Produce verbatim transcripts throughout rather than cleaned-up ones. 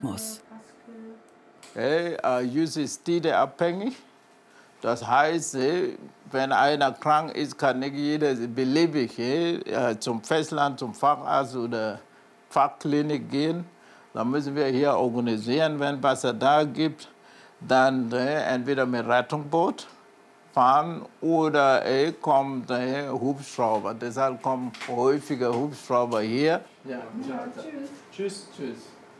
Rhythmus. Hey, uh, Jus ist abhängig. Das heißt, wenn einer krank ist, kann nicht jeder beliebig zum Festland, zum Facharzt oder Fachklinik gehen. Dann müssen wir hier organisieren, wenn es Wasser da gibt, dann entweder mit Rettungsboot fahren oder kommt Hubschrauber. Deshalb kommen häufiger Hubschrauber hier. Ja, tschüss. Tschüss, tschüss.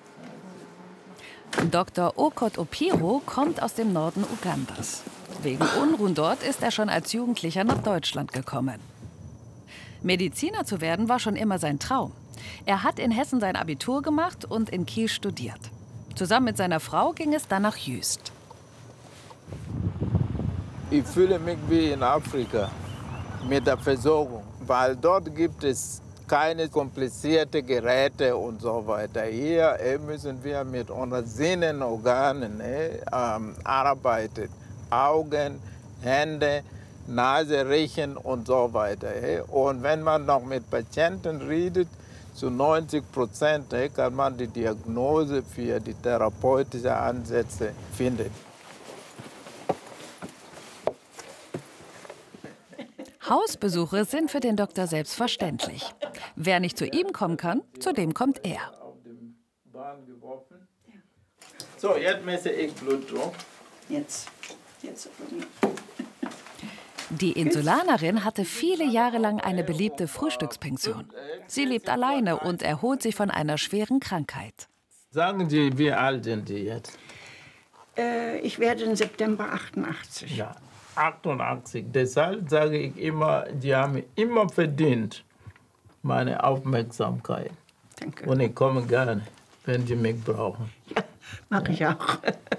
Doktor Okot Opiro kommt aus dem Norden Ugandas. Wegen Unruhen dort ist er schon als Jugendlicher nach Deutschland gekommen. Mediziner zu werden war schon immer sein Traum. Er hat in Hessen sein Abitur gemacht und in Kiel studiert. Zusammen mit seiner Frau ging es dann nach Jüst. Ich fühle mich wie in Afrika mit der Versorgung, weil dort gibt es keine komplizierten Geräte und so weiter. Hier müssen wir mit unseren Sinnenorganen äh, arbeiten. Augen, Hände, Nase, Riechen und so weiter. Äh. Und wenn man noch mit Patienten redet, zu neunzig Prozent äh, kann man die Diagnose für die therapeutischen Ansätze finden. Hausbesuche sind für den Doktor selbstverständlich. Wer nicht zu ihm kommen kann, zu dem kommt er. So, jetzt messe ich Blutdruck. Jetzt. Jetzt. Die Insulanerin hatte viele Jahre lang eine beliebte Frühstückspension. Sie lebt alleine und erholt sich von einer schweren Krankheit. Sagen Sie, wie alt sind Sie jetzt? Äh, ich werde im September achtundachtzig. Ja, achtundachtzig. Deshalb sage ich immer, die haben immer verdient meine Aufmerksamkeit. Danke. Und ich komme gerne, wenn Sie mich brauchen. Ja, mache ich auch.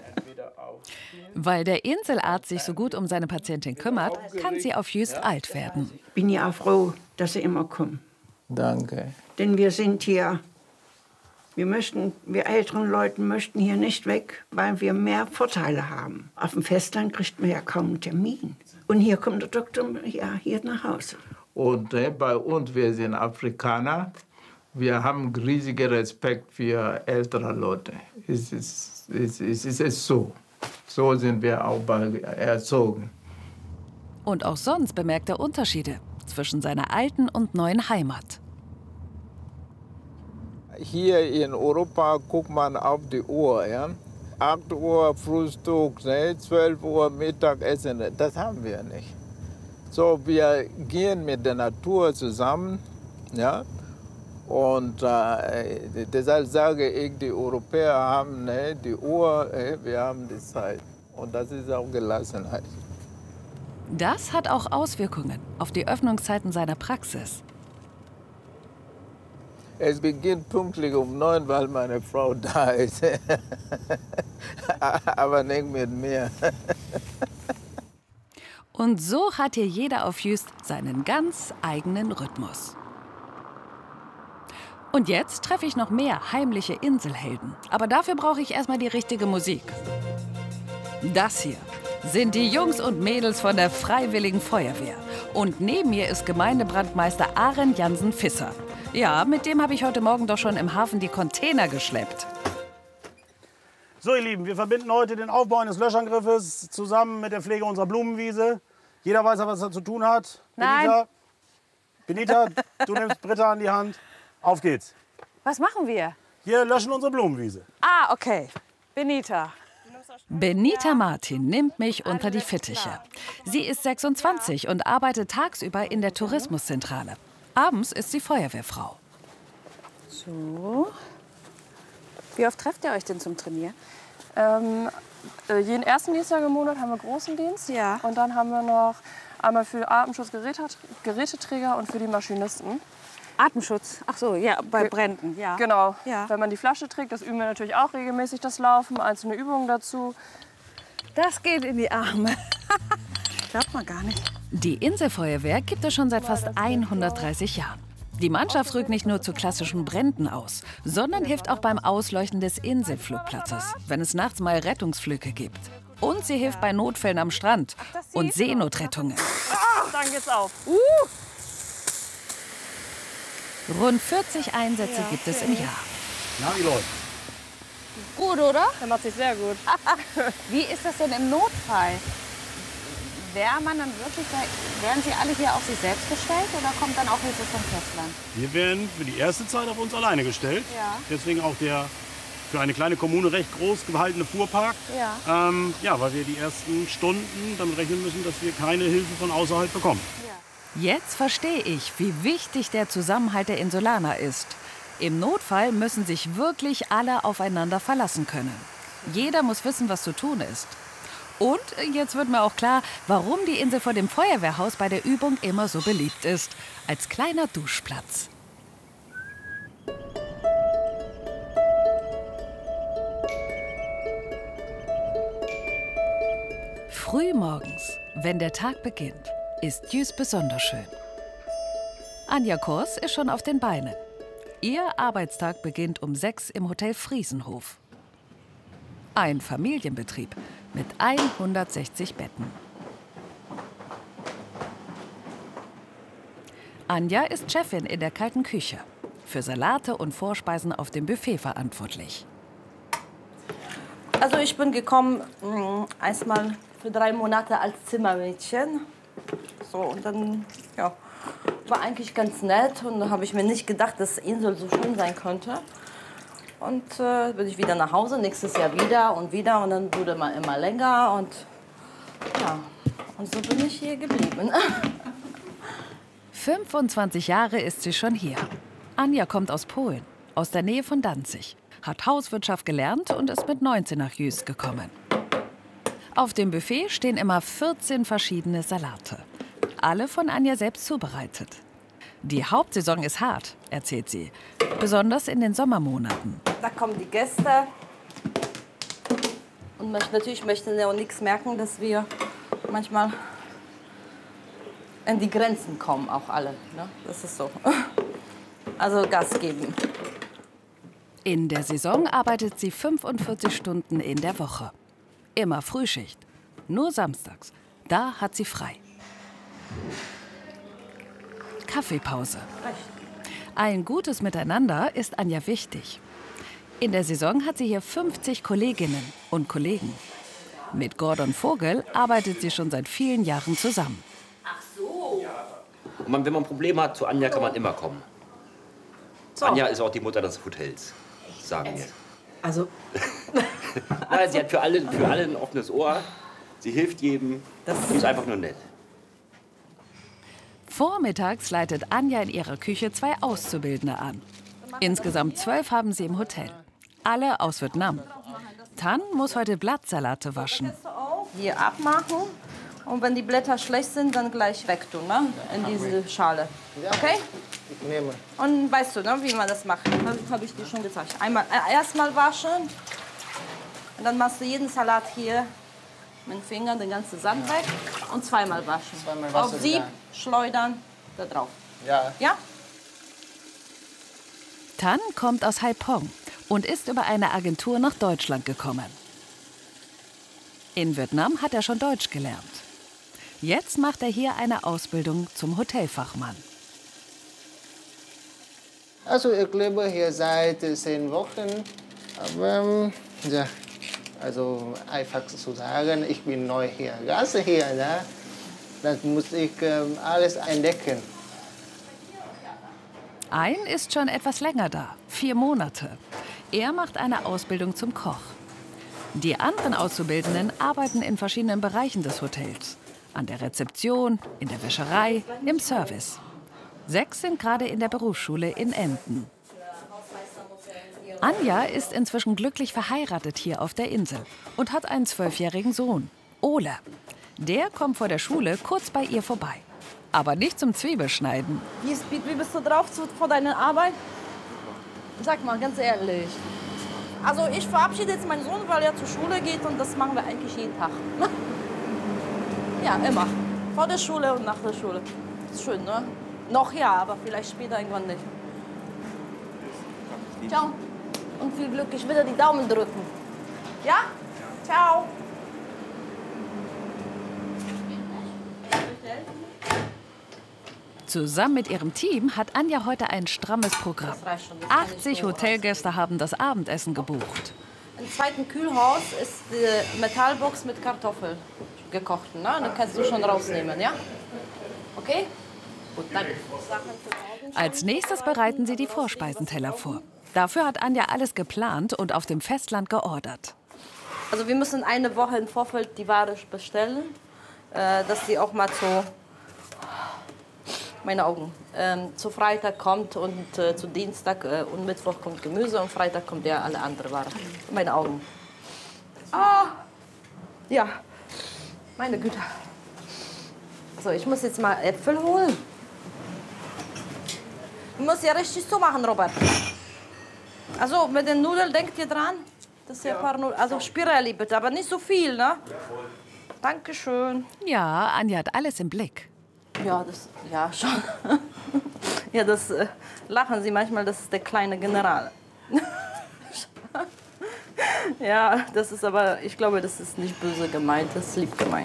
Weil der Inselarzt sich so gut um seine Patientin kümmert, kann sie auf Jüst alt werden. Ich bin ja auch froh, dass Sie immer kommen. Danke. Denn wir sind hier, wir, möchten, wir älteren Leute möchten hier nicht weg, weil wir mehr Vorteile haben. Auf dem Festland kriegt man ja kaum einen Termin. Und hier kommt der Doktor ja, hier nach Hause. Und äh, bei uns, wir sind Afrikaner, wir haben riesigen Respekt für ältere Leute. Es ist, es ist, es ist so. So sind wir auch erzogen. Und auch sonst bemerkt er Unterschiede zwischen seiner alten und neuen Heimat. Hier in Europa guckt man auf die Uhr. Ja? acht Uhr Frühstück, ne? zwölf Uhr Mittagessen, das haben wir nicht. So, wir gehen mit der Natur zusammen. Ja? Und äh, deshalb sage ich, die Europäer haben ne, die Uhr, äh, wir haben die Zeit. Und das ist auch Gelassenheit. Das hat auch Auswirkungen auf die Öffnungszeiten seiner Praxis. Es beginnt pünktlich um neun, weil meine Frau da ist. Aber nicht mit mir. Und so hat hier jeder auf Jüst seinen ganz eigenen Rhythmus. Und jetzt treffe ich noch mehr heimliche Inselhelden. Aber dafür brauche ich erstmal die richtige Musik. Das hier sind die Jungs und Mädels von der Freiwilligen Feuerwehr. Und neben mir ist Gemeindebrandmeister Arend Jansen-Visser. Ja, mit dem habe ich heute Morgen doch schon im Hafen die Container geschleppt. So, ihr Lieben, wir verbinden heute den Aufbau eines Löschangriffes zusammen mit der Pflege unserer Blumenwiese. Jeder weiß, was er zu tun hat. Nein. Benita, Benita, du nimmst Britta an die Hand. Auf geht's. Was machen wir? Wir löschen unsere Blumenwiese. Ah, okay. Benita. Benita Martin nimmt mich unter die Fittiche. Sie ist sechsundzwanzig und arbeitet tagsüber in der Tourismuszentrale. Abends ist sie Feuerwehrfrau. So. Wie oft trefft ihr euch denn zum Trainieren? Ähm, äh, jeden ersten Dienstag im Monat haben wir großen Dienst. Ja. Und dann haben wir noch einmal für Atemschutzgeräteträger und für die Maschinisten. Atemschutz, ach so, ja, bei Bränden, ja. Genau, ja. Wenn man die Flasche trägt, das üben wir natürlich auch regelmäßig, das Laufen, einzelne Übungen dazu. Das geht in die Arme. Glaubt man gar nicht. Die Inselfeuerwehr gibt es schon seit fast hundertdreißig Jahren. Die Mannschaft rückt nicht nur zu klassischen Bränden aus, sondern hilft auch beim Ausleuchten des Inselflugplatzes, wenn es nachts mal Rettungsflüge gibt. Und sie hilft bei Notfällen am Strand und Seenotrettungen. Ah, dann geht's auf. Uh. Rund vierzig Einsätze Ja, gibt es okay. im Jahr. Na, wie läuft? Gut, oder? Der macht sich sehr gut. Wie ist das denn im Notfall? Wäre man dann wirklich, werden Sie alle hier auf sich selbst gestellt oder kommt dann auch Hilfe vom Festland? Wir werden für die erste Zeit auf uns alleine gestellt. Ja. Deswegen auch der für eine kleine Kommune recht groß gehaltene Fuhrpark. Ja. Ähm, ja, weil wir die ersten Stunden damit rechnen müssen, dass wir keine Hilfe von außerhalb bekommen. Jetzt verstehe ich, wie wichtig der Zusammenhalt der Insulaner ist. Im Notfall müssen sich wirklich alle aufeinander verlassen können. Jeder muss wissen, was zu tun ist. Und jetzt wird mir auch klar, warum die Insel vor dem Feuerwehrhaus bei der Übung immer so beliebt ist. Als kleiner Duschplatz. Frühmorgens, wenn der Tag beginnt, ist Jüst besonders schön. Anja Kors ist schon auf den Beinen. Ihr Arbeitstag beginnt um sechs im Hotel Friesenhof. Ein Familienbetrieb mit hundertsechzig Betten. Anja ist Chefin in der kalten Küche. Für Salate und Vorspeisen auf dem Buffet verantwortlich. Also ich bin gekommen mh, erstmal für drei Monate als Zimmermädchen. So, und dann ja, war eigentlich ganz nett. Und da habe ich mir nicht gedacht, dass Insel so schön sein könnte. Und äh, bin ich wieder nach Hause, nächstes Jahr wieder und wieder. Und dann wurde man immer länger. Und ja, und so bin ich hier geblieben. fünfundzwanzig Jahre ist sie schon hier. Anja kommt aus Polen, aus der Nähe von Danzig, hat Hauswirtschaft gelernt und ist mit neunzehn nach Jüst gekommen. Auf dem Buffet stehen immer vierzehn verschiedene Salate. Alle von Anja selbst zubereitet. Die Hauptsaison ist hart, erzählt sie. Besonders in den Sommermonaten. Da kommen die Gäste. Und möcht, natürlich möchten sie auch nichts merken, dass wir manchmal an die Grenzen kommen, auch alle. Ne? Das ist so. Also Gas geben. In der Saison arbeitet sie fünfundvierzig Stunden in der Woche. Immer Frühschicht. Nur samstags. Da hat sie frei. Kaffeepause. Ein gutes Miteinander ist Anja wichtig. In der Saison hat sie hier fünfzig Kolleginnen und Kollegen. Mit Gordon Vogel arbeitet sie schon seit vielen Jahren zusammen. Ach so. Und man, wenn man Probleme hat, zu Anja kann man immer kommen. So. Anja ist auch die Mutter des Hotels, sagen wir. Also. Nein, sie hat für alle, für alle ein offenes Ohr. Sie hilft jedem. Das sie ist einfach nur nett. Vormittags leitet Anja in ihrer Küche zwei Auszubildende an. Insgesamt zwölf haben sie im Hotel. Alle aus Vietnam. Tan muss heute Blattsalate waschen. Hier abmachen. Und wenn die Blätter schlecht sind, dann gleich wegtun, ne? In diese Schale. Okay? Ich nehme. Und weißt du, ne, wie man das macht? Das habe ich dir schon gezeigt. Einmal äh, erstmal waschen. Und dann machst du jeden Salat hier mit dem Finger den ganzen Sand weg. Und zweimal waschen. Zweimal Auf Wasser Sieb, wieder. schleudern, da drauf. Ja. Ja? Tan kommt aus Haiphong und ist über eine Agentur nach Deutschland gekommen. In Vietnam hat er schon Deutsch gelernt. Jetzt macht er hier eine Ausbildung zum Hotelfachmann. Also ich lebe hier seit zehn Wochen. Aber ja, also einfach zu sagen, ich bin neu hier. Ganz hier, ne? Dann muss ich ähm, alles entdecken. Ein ist schon etwas länger da, vier Monate. Er macht eine Ausbildung zum Koch. Die anderen Auszubildenden arbeiten in verschiedenen Bereichen des Hotels. An der Rezeption, in der Wäscherei, im Service. Sechs sind gerade in der Berufsschule in Emden. Anja ist inzwischen glücklich verheiratet hier auf der Insel und hat einen zwölfjährigen Sohn, Ole. Der kommt vor der Schule kurz bei ihr vorbei. Aber nicht zum Zwiebelschneiden. Wie, ist, wie bist du drauf zu, vor deiner Arbeit? Sag mal, ganz ehrlich. Also ich verabschiede jetzt meinen Sohn, weil er zur Schule geht und das machen wir eigentlich jeden Tag. Ja, immer. Vor der Schule und nach der Schule. Ist schön, ne? Noch ja, aber vielleicht später irgendwann nicht. Ciao. Und viel Glück. Ich will dir die Daumen drücken. Ja? Ciao. Zusammen mit ihrem Team hat Anja heute ein strammes Programm. achtzig Hotelgäste haben das Abendessen gebucht. Im zweiten Kühlhaus ist die Metallbox mit Kartoffeln gekocht. Ne? Dann kannst du schon rausnehmen, ja? Okay? Gut, danke. Als nächstes bereiten sie die Vorspeisenteller vor. Dafür hat Anja alles geplant und auf dem Festland geordert. Also wir müssen eine Woche im Vorfeld die Ware bestellen, äh, dass die auch mal zu, meine Augen, ähm, zu Freitag kommt und äh, zu Dienstag äh, und Mittwoch kommt Gemüse und Freitag kommt ja alle andere Ware. Meine Augen. Ah, ja, meine Güte. So, ich muss jetzt mal Äpfel holen. Du musst ja richtig zumachen, Robert. Also mit den Nudeln denkt ihr dran? Das ist ja, ja paar Nudeln. Also Spirelli bitte, aber nicht so viel, ne? Dankeschön. Ja, Anja hat alles im Blick. Ja, das, ja schon. Ja, das äh, lachen Sie manchmal, das ist der kleine General. Ja, das ist aber, ich glaube, das ist nicht böse gemeint, das ist lieb gemeint.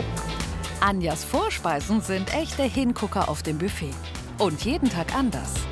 Anjas Vorspeisen sind echte Hingucker auf dem Buffet. Und jeden Tag anders.